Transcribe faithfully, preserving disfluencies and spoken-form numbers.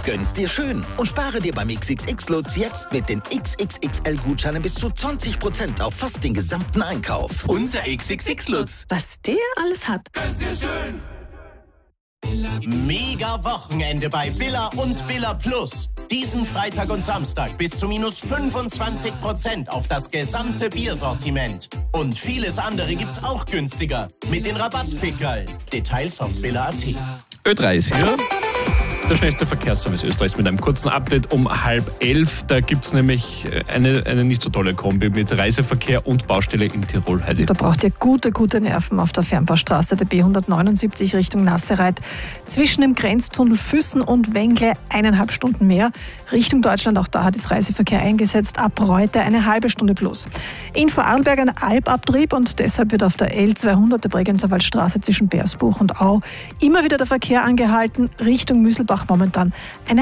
Gönn's dir schön und spare dir beim X X X-Lutz jetzt mit den X X X L-Gutscheinen bis zu zwanzig Prozent auf fast den gesamten Einkauf. Unser X X X-Lutz. Was der alles hat. Gönn's dir schön. Mega Wochenende bei Billa und Billa Plus. Diesen Freitag und Samstag bis zu minus fünfundzwanzig Prozent auf das gesamte Biersortiment. Und vieles andere gibt's auch günstiger mit den Rabattpickerl. Details auf billa punkt at. Ö drei ist hier. Der schnellste Verkehrsservice Österreichs mit einem kurzen Update um halb elf. Da gibt es nämlich eine, eine nicht so tolle Kombi mit Reiseverkehr und Baustelle in Tirol. Heidi. Da braucht ihr gute, gute Nerven auf der Fernbaustraße der B hundertneunundsiebzig Richtung Nassereit. Zwischen dem Grenztunnel Füssen und Wengle eineinhalb Stunden mehr. Richtung Deutschland, auch da hat jetzt Reiseverkehr eingesetzt. Ab Reute eine halbe Stunde plus. In Vorarlberg ein Albabtrieb und deshalb wird auf der L zweihundert der Bregenzer Waldstraße zwischen Bersbuch und Au immer wieder der Verkehr angehalten. Richtung Müselbach momentan eine